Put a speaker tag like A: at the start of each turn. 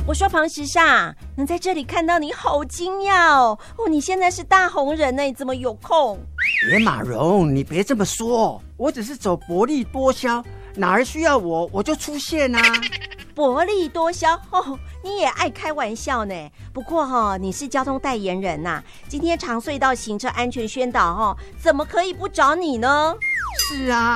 A: 我说庞时尚，能在这里看到你好惊讶哦！你现在是大红人呢，怎么有空？
B: 野马蓉，你别这么说，我只是走薄利多销，哪儿需要我就出现啊。
A: 薄利多销哦，你也爱开玩笑呢。不过你是交通代言人呐，今天长隧道行车安全宣导怎么可以不找你呢？
B: 是啊，